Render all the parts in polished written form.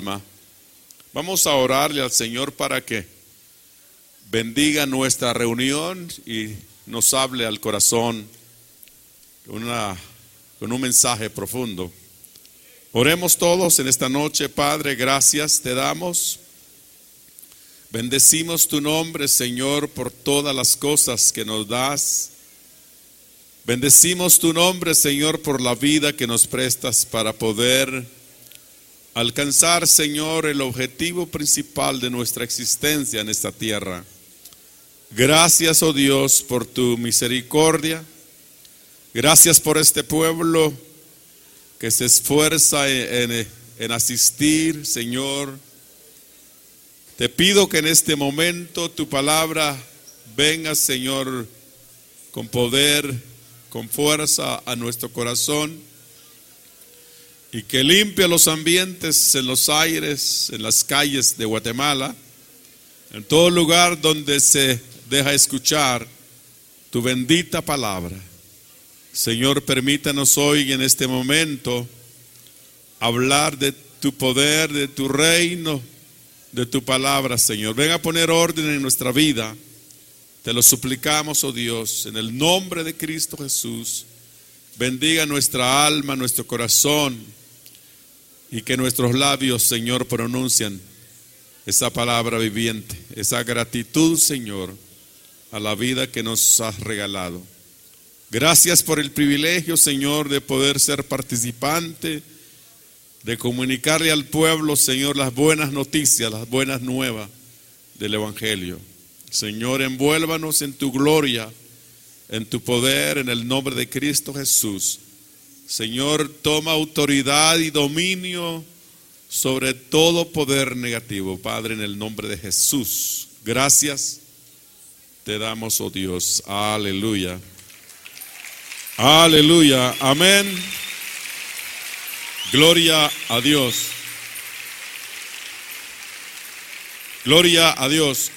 alma, vamos a orarle al Señor para que bendiga nuestra reunión y nos hable al corazón con un mensaje profundo. Oremos todos en esta noche. Padre, gracias te damos. Bendecimos tu nombre, Señor, por todas las cosas que nos das. Bendecimos tu nombre, Señor, por la vida que nos prestas para poder alcanzar, Señor, el objetivo principal de nuestra existencia en esta tierra. Gracias, oh Dios, por tu misericordia. Gracias por este pueblo que se esfuerza en asistir, Señor. Te pido que en este momento tu palabra venga, Señor, con poder, con fuerza a nuestro corazón y que limpie los ambientes en los aires, en las calles de Guatemala, en todo lugar donde se deja escuchar tu bendita palabra. Señor, permítanos hoy en este momento hablar de tu poder, de tu reino, de tu palabra, Señor. Ven a poner orden en nuestra vida. Te lo suplicamos, oh Dios, en el nombre de Cristo Jesús. Bendiga nuestra alma, nuestro corazón, y que nuestros labios, Señor, pronuncien esa palabra viviente, esa gratitud, Señor, a la vida que nos has regalado. Gracias por el privilegio, Señor, de poder ser participante, de comunicarle al pueblo, Señor, las buenas noticias, las buenas nuevas del Evangelio. Señor, envuélvanos en tu gloria, en tu poder, en el nombre de Cristo Jesús. Señor, toma autoridad y dominio sobre todo poder negativo, Padre, en el nombre de Jesús. Gracias te damos, oh Dios. Aleluya. Aleluya. Amén. Gloria a Dios. Gloria a Dios.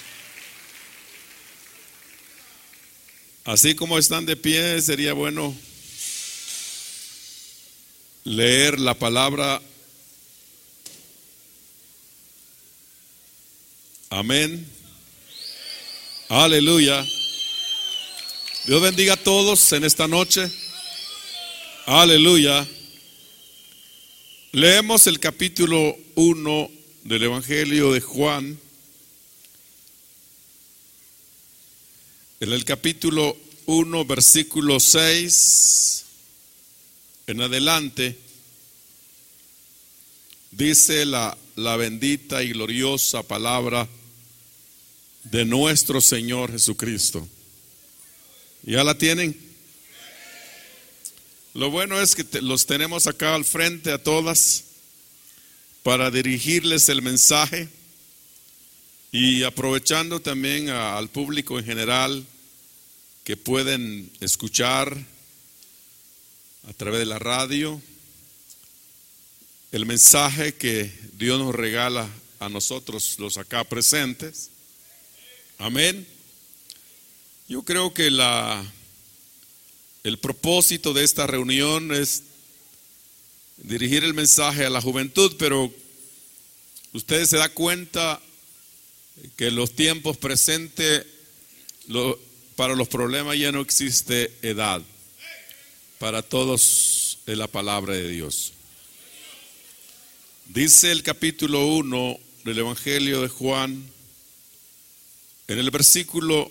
Así como están de pie, sería bueno leer la palabra. Amén. Aleluya. Dios bendiga a todos en esta noche. Aleluya. Leemos el capítulo 1 del Evangelio de Juan. En el capítulo 1, versículo 6 en adelante, dice la bendita y gloriosa palabra de nuestro Señor Jesucristo. ¿Ya la tienen? Lo bueno es que los tenemos acá al frente a todas para dirigirles el mensaje y aprovechando también al público en general que pueden escuchar a través de la radio el mensaje que Dios nos regala a nosotros los acá presentes. Amén. Yo creo que el propósito de esta reunión es dirigir el mensaje a la juventud, pero ustedes se dan cuenta que en los tiempos presentes para los problemas ya no existe edad. Para todos es la palabra de Dios. Dice el capítulo 1 del Evangelio de Juan, en el versículo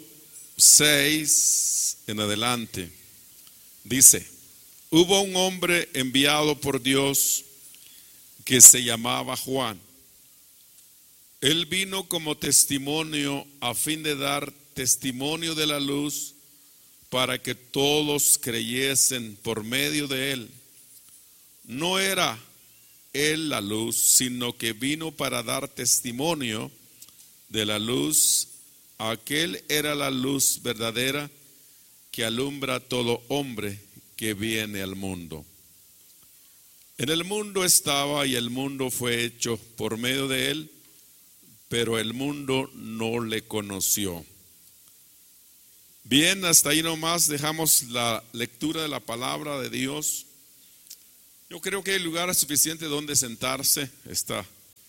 6 en adelante, dice: hubo un hombre enviado por Dios que se llamaba Juan. Él vino como testimonio a fin de dar testimonio de la luz para que todos creyesen por medio de él. No era él la luz, sino que vino para dar testimonio de la luz. Aquel era la luz verdadera que alumbra a todo hombre que viene al mundo. En el mundo estaba y el mundo fue hecho por medio de él, pero el mundo no le conoció. Bien, hasta ahí nomás dejamos la lectura de la palabra de Dios. Yo creo que hay lugar suficiente donde sentarse. Esta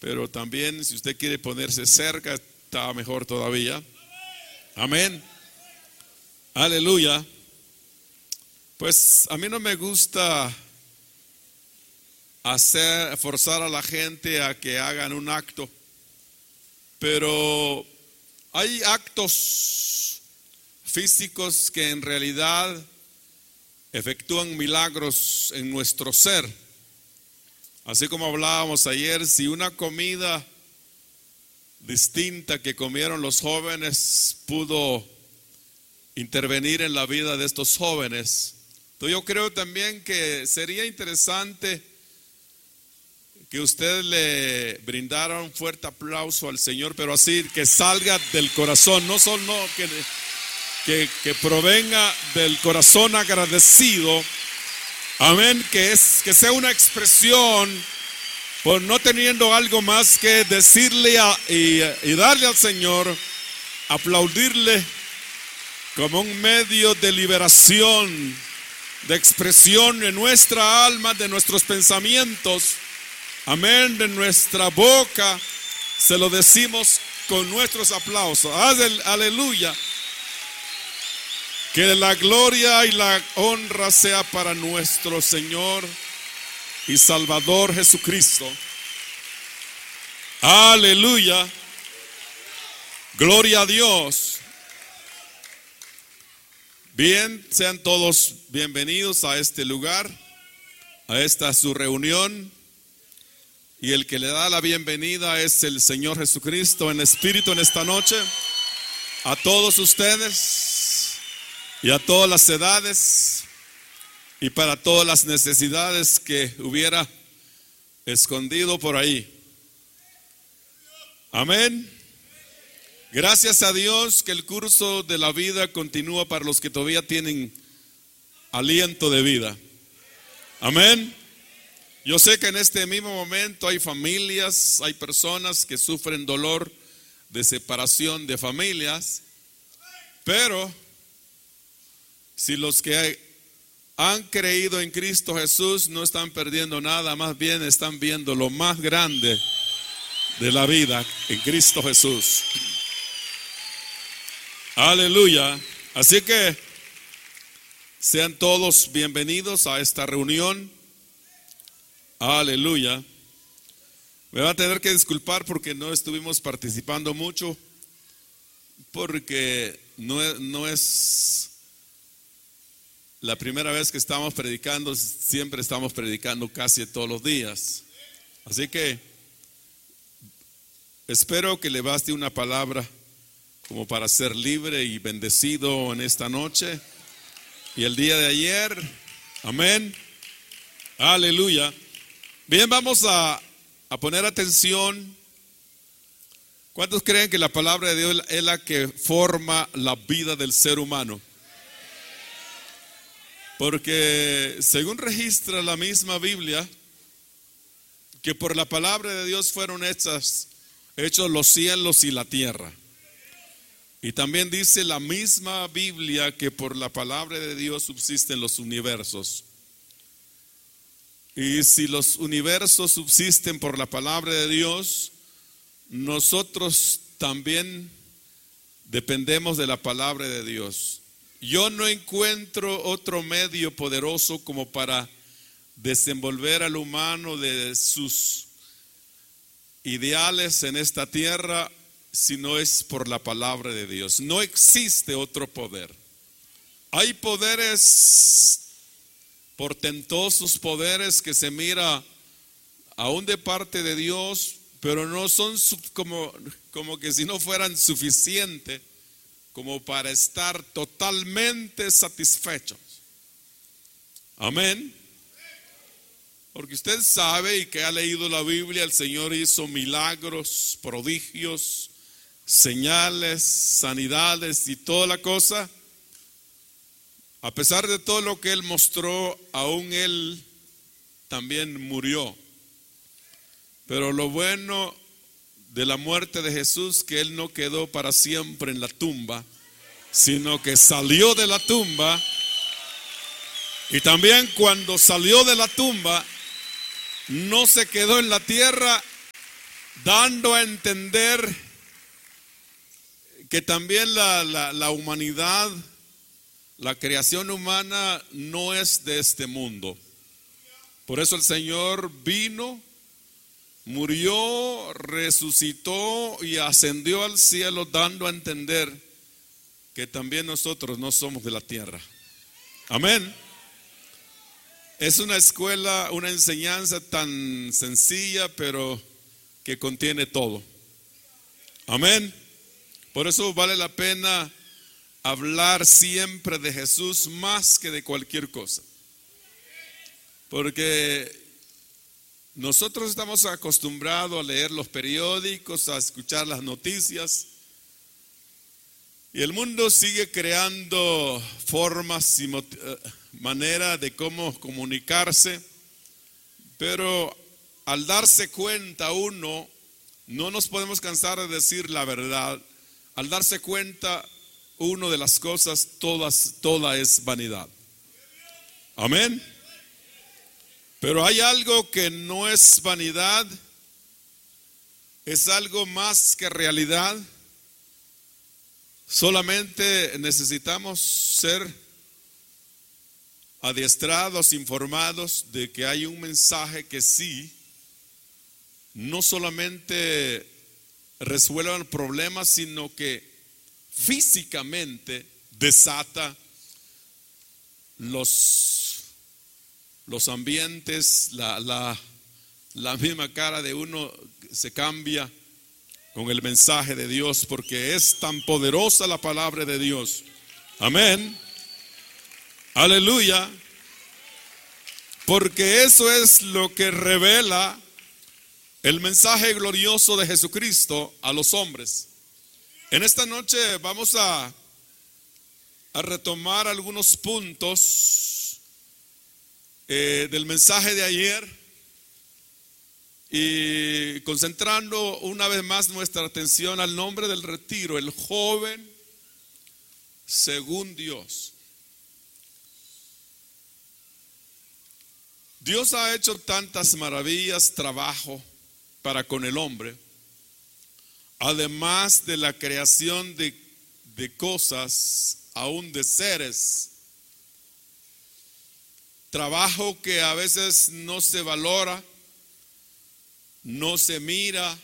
pero también si usted quiere ponerse cerca, está mejor todavía. Amén. Aleluya. Pues a mí no me gusta forzar a la gente a que hagan un acto, pero hay actos físicos que en realidad efectúan milagros en nuestro ser. Así como hablábamos ayer, si una comida distinta que comieron los jóvenes pudo intervenir en la vida de estos jóvenes, entonces yo creo también que sería interesante que usted le brindara un fuerte aplauso al Señor, pero así que salga del corazón, no solo que provenga del corazón agradecido. Amén, que sea una expresión por no teniendo algo más que decirle y darle al Señor, aplaudirle como un medio de liberación, de expresión de nuestra alma, de nuestros pensamientos. Amén, de nuestra boca, se lo decimos con nuestros aplausos. Aleluya. Que la gloria y la honra sea para nuestro Señor y Salvador Jesucristo. Aleluya. Gloria a Dios. Bien, sean todos bienvenidos a este lugar, a esta su reunión. Y el que le da la bienvenida es el Señor Jesucristo en espíritu en esta noche. A todos ustedes y a todas las edades y para todas las necesidades que hubiera escondido por ahí. Amén. Gracias a Dios que el curso de la vida continúa para los que todavía tienen aliento de vida. Amén. Yo sé que en este mismo momento hay familias, hay personas que sufren dolor de separación de familias, pero si los que han creído en Cristo Jesús no están perdiendo nada, más bien están viendo lo más grande de la vida en Cristo Jesús. Aleluya. Así que sean todos bienvenidos a esta reunión. Aleluya. Me va a tener que disculpar porque no estuvimos participando mucho, porque no es la primera vez que estamos predicando, siempre estamos predicando casi todos los días. Así que espero que le baste una palabra como para ser libre y bendecido en esta noche y el día de ayer. Amén. Aleluya. Bien, vamos a poner atención. ¿Cuántos creen que la palabra de Dios es la que forma la vida del ser humano? Porque según registra la misma Biblia, que por la palabra de Dios fueron hechos los cielos y la tierra. Y también dice la misma Biblia que por la palabra de Dios subsisten los universos. Y si los universos subsisten por la palabra de Dios, nosotros también dependemos de la palabra de Dios. Yo no encuentro otro medio poderoso como para desenvolver al humano de sus ideales en esta tierra, si no es por la palabra de Dios. No existe otro poder. Hay poderes portentosos, poderes que se mira aún de parte de Dios, pero no son como que si no fueran suficientes como para estar totalmente satisfechos. Amén. Porque usted sabe y que ha leído la Biblia, el Señor hizo milagros, prodigios, señales, sanidades y toda la cosa. A pesar de todo lo que Él mostró, aún Él también murió. Pero lo bueno de la muerte de Jesús, que Él no quedó para siempre en la tumba, sino que salió de la tumba. Y también cuando salió de la tumba, no se quedó en la tierra, dando a entender que también la humanidad, la creación humana no es de este mundo. Por eso el Señor vino, murió, resucitó y ascendió al cielo, dando a entender que también nosotros no somos de la tierra. Amén. Es una escuela, una enseñanza tan sencilla, pero que contiene todo. Amén. Por eso vale la pena hablar siempre de Jesús más que de cualquier cosa. Porque nosotros estamos acostumbrados a leer los periódicos, a escuchar las noticias. Y el mundo sigue creando formas y maneras de cómo comunicarse. Pero al darse cuenta uno, no nos podemos cansar de decir la verdad. Al darse cuenta uno de las cosas, toda es vanidad. Amén. Pero hay algo que no es vanidad, es algo más que realidad. Solamente necesitamos ser adiestrados, informados de que hay un mensaje que sí, no solamente resuelve el problema, sino que físicamente desata los ambientes, la misma cara de uno se cambia con el mensaje de Dios, porque es tan poderosa la palabra de Dios. Amén. Aleluya. Porque eso es lo que revela el mensaje glorioso de Jesucristo a los hombres. En esta noche vamos a retomar algunos puntos del mensaje de ayer y concentrando una vez más nuestra atención al nombre del retiro, el joven según Dios. Dios ha hecho tantas maravillas, trabajo para con el hombre, además de la creación de cosas, aún de seres. Trabajo que a veces no se valora, no se mira,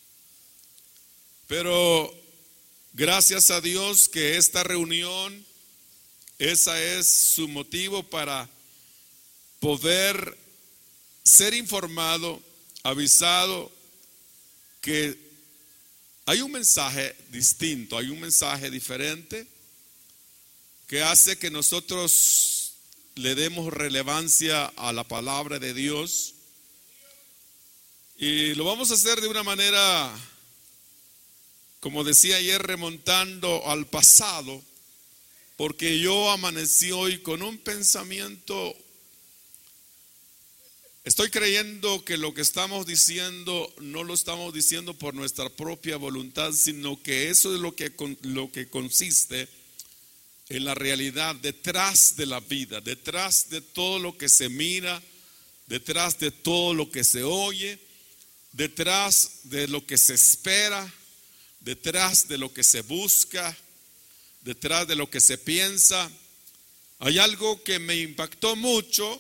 pero gracias a Dios que esta reunión, esa es su motivo para poder ser informado, avisado que hay un mensaje distinto, hay un mensaje diferente que hace que nosotros le demos relevancia a la palabra de Dios. Y lo vamos a hacer de una manera, como decía ayer, remontando al pasado, porque yo amanecí hoy con un pensamiento. Estoy creyendo que lo que estamos diciendo no lo estamos diciendo por nuestra propia voluntad, sino que eso es lo que consiste en la realidad detrás de la vida, detrás de todo lo que se mira, detrás de todo lo que se oye, detrás de lo que se espera, detrás de lo que se busca, detrás de lo que se piensa. Hay algo que me impactó mucho.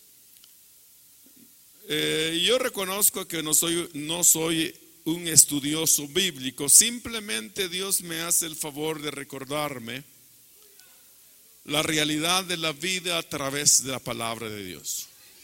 Yo reconozco que no soy un estudioso bíblico, simplemente Dios me hace el favor de recordarme la realidad de la vida a través de la palabra de Dios.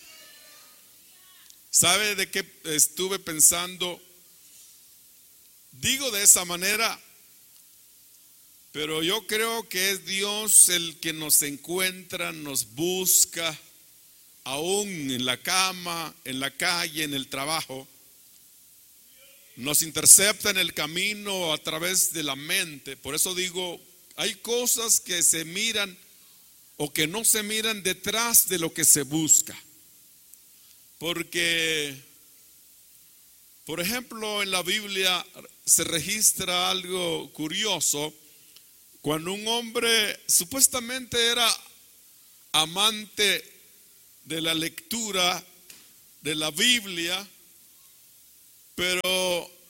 ¿Sabe de qué estuve pensando? Digo de esa manera, pero yo creo que es Dios el que nos encuentra, nos busca, aún en la cama, en la calle, en el trabajo. Nos intercepta en el camino a través de la mente. Por eso digo, hay cosas que se miran o que no se miran detrás de lo que se busca. Porque, por ejemplo, en la Biblia se registra algo curioso. Cuando un hombre supuestamente era amante de la lectura de la Biblia, pero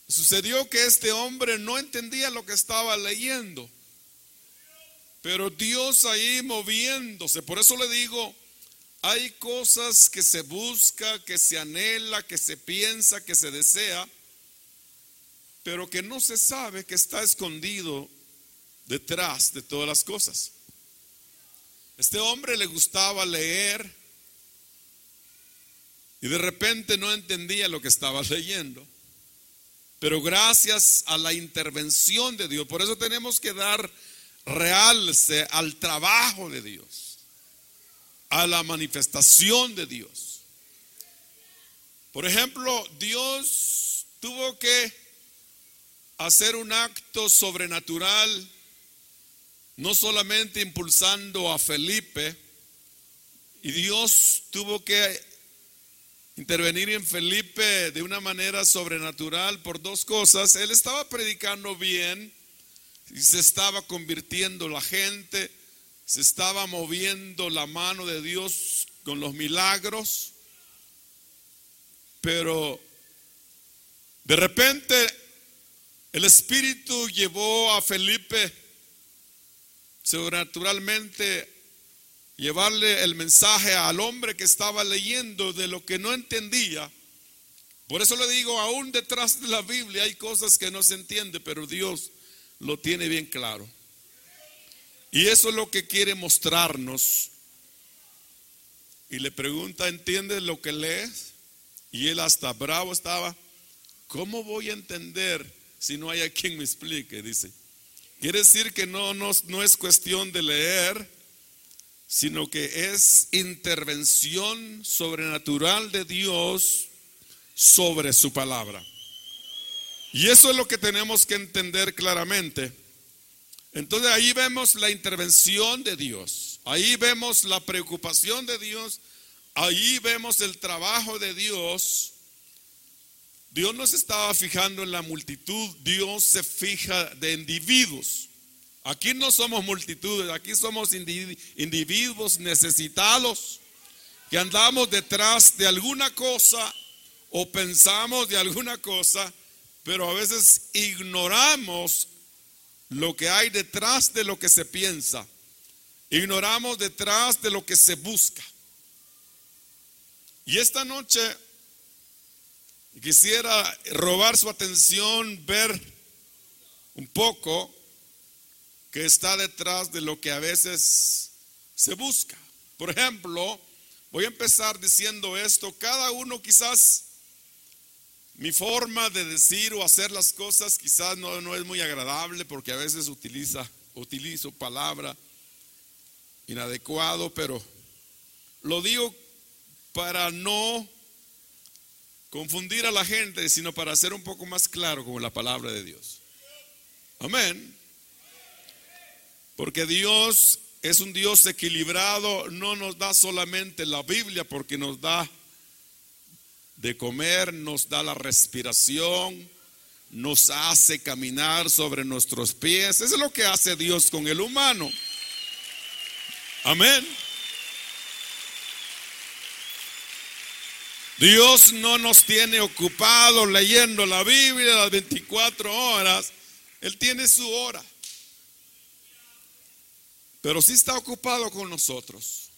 Sucedió que este hombre no entendía lo que estaba leyendo, pero Dios ahí moviéndose. Por eso le digo, hay cosas que se busca, que se anhela, que se piensa, que se desea, pero que no se sabe que está escondido detrás de todas las cosas. Este hombre le gustaba leer y de repente no entendía lo que estaba leyendo. Pero gracias a la intervención de Dios, por eso tenemos que dar realce al trabajo de Dios, a la manifestación de Dios. Por ejemplo, Dios tuvo que hacer un acto sobrenatural, no solamente impulsando a Felipe, y Dios tuvo que intervenir en Felipe de una manera sobrenatural por dos cosas. Él estaba predicando bien y se estaba convirtiendo la gente, se estaba moviendo la mano de Dios con los milagros, pero de repente el Espíritu llevó a Felipe sobrenaturalmente llevarle el mensaje al hombre que estaba leyendo de lo que no entendía. Por eso le digo, aún detrás de la Biblia hay cosas que no se entienden, pero Dios lo tiene bien claro. Y eso es lo que quiere mostrarnos. Y le pregunta, ¿entiendes lo que lees? Y él hasta bravo estaba. ¿Cómo voy a entender si no hay a quien me explique? Dice. Quiere decir que no es cuestión de leer, sino que es intervención sobrenatural de Dios sobre su palabra. Y eso es lo que tenemos que entender claramente. Entonces ahí vemos la intervención de Dios, ahí vemos la preocupación de Dios, ahí vemos el trabajo de Dios. Dios no se estaba fijando en la multitud, Dios se fija de individuos. Aquí no somos multitudes, aquí somos individuos necesitados que andamos detrás de alguna cosa o pensamos de alguna cosa, pero a veces ignoramos lo que hay detrás de lo que se piensa, ignoramos detrás de lo que se busca. Y esta noche quisiera robar su atención, ver un poco que está detrás de lo que a veces se busca. Por ejemplo, voy a empezar diciendo esto. Cada uno quizás, mi forma de decir o hacer las cosas quizás no es muy agradable, porque a veces utilizo palabra inadecuado, pero lo digo para no confundir a la gente, sino para ser un poco más claro con la palabra de Dios. Amén. Porque Dios es un Dios equilibrado, no nos da solamente la Biblia, porque nos da de comer, nos da la respiración, nos hace caminar sobre nuestros pies. Eso es lo que hace Dios con el humano. Amén. Dios no nos tiene ocupados leyendo la Biblia las 24 horas. Él tiene su hora. Pero sí está ocupado con nosotros.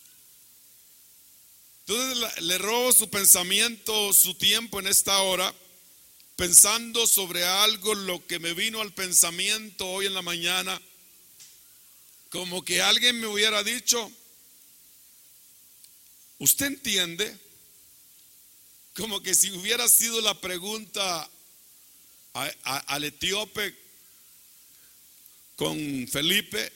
Entonces le robo su pensamiento, su tiempo en esta hora, pensando sobre algo, lo que me vino al pensamiento hoy en la mañana, como que alguien me hubiera dicho, ¿usted entiende? Como que si hubiera sido la pregunta al etíope con Felipe.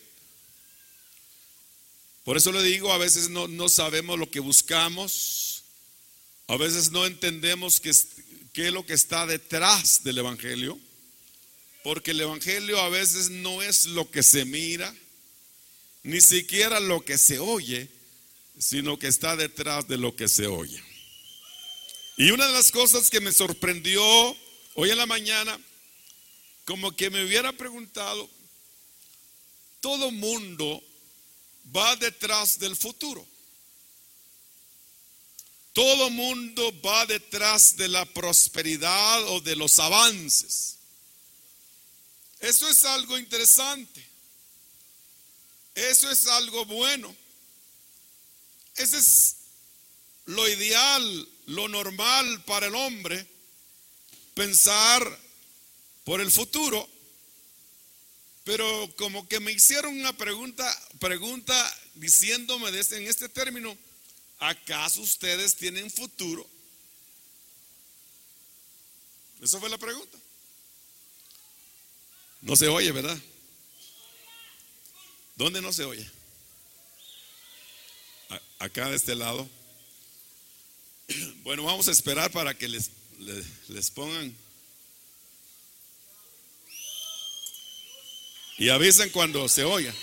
Por eso le digo, a veces no sabemos lo que buscamos, a veces no entendemos qué es lo que está detrás del evangelio, porque el evangelio a veces no es lo que se mira, ni siquiera lo que se oye, sino que está detrás de lo que se oye. Y una de las cosas que me sorprendió hoy en la mañana, como que me hubiera preguntado, todo mundo va detrás del futuro. todo mundo va detrás de la prosperidad o de los avances. Eso es algo interesante. Eso es algo bueno. Ese es lo ideal, lo normal para el hombre, pensar por el futuro. Pero como que me hicieron una pregunta diciéndome en este término: ¿acaso ustedes tienen futuro? Esa fue la pregunta. No se oye, ¿verdad? ¿Dónde no se oye? Acá de este lado. Bueno, vamos a esperar para que les pongan. Y avisen cuando se oiga.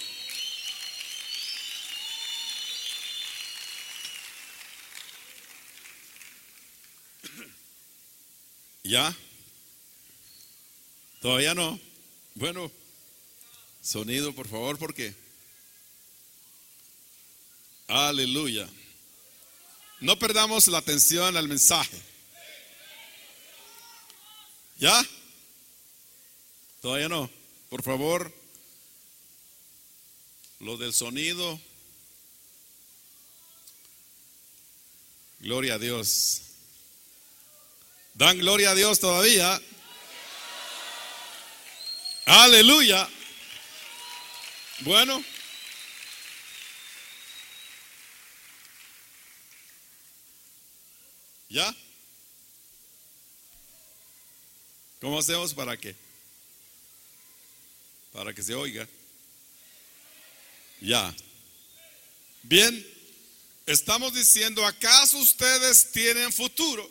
¿Ya? ¿Todavía no? Bueno, sonido por favor, porque aleluya. No perdamos la atención al mensaje. ¿Ya? ¿Todavía no? Por favor, lo del sonido. Gloria a Dios. ¿Dan gloria a Dios todavía? Aleluya. Bueno. ¿Ya? ¿Cómo hacemos para qué? Para que se oiga. Ya. Bien, estamos diciendo, ¿acaso ustedes tienen futuro?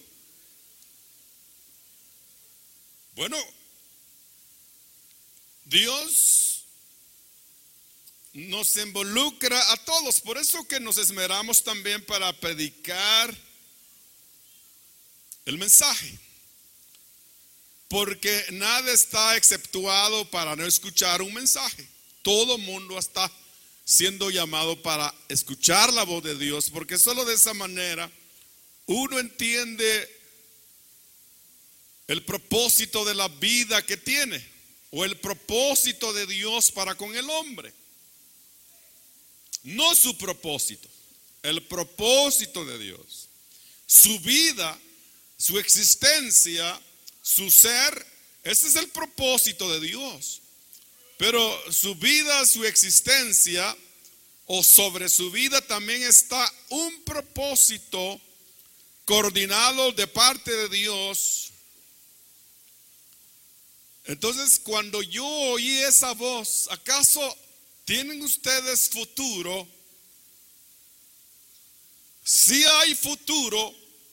Bueno, Dios nos involucra a todos, por eso que nos esmeramos también para predicar el mensaje, porque nada está exceptuado para no escuchar un mensaje. Todo mundo está siendo llamado para escuchar la voz de Dios, porque solo de esa manera uno entiende el propósito de la vida que tiene, o el propósito de Dios para con el hombre. No su propósito, el propósito de Dios. Su vida, su existencia, su ser, ese es el propósito de Dios. Pero su vida, su existencia, o sobre su vida también está un propósito coordinado de parte de Dios. Entonces, cuando yo oí esa voz, ¿acaso tienen ustedes futuro? Sí hay futuro,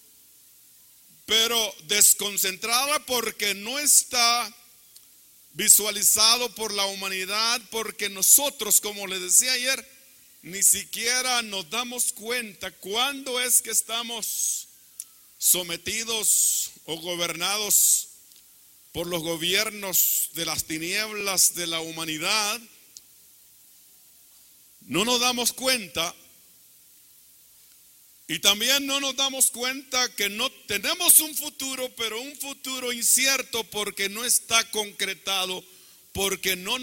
pero desconcentrada porque no está visualizado por la humanidad, porque nosotros, como les decía ayer, ni siquiera nos damos cuenta cuándo es que estamos sometidos o gobernados por los gobiernos de las tinieblas de la humanidad. No nos damos cuenta. Y también no nos damos cuenta que no tenemos un futuro, pero un futuro incierto porque no está concretado, porque no